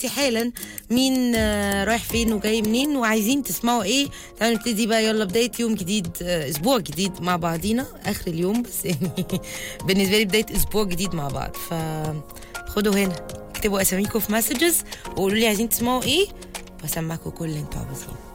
حالا مين رايح فين وجاي منين وعايزين تسمعوا ايه. تعالوا نبتدي بقى، يلا بداية يوم جديد، اسبوع جديد مع بعضينا، اخر اليوم بس يعني بالنسبة لي بداية اسبوع جديد مع بعض. فخدوا هنا، اكتبوا اساميكم في مسجز وقولوا لي عايزين تسمعوا ايه واسمعكم كل اللي انتوا عاوزين.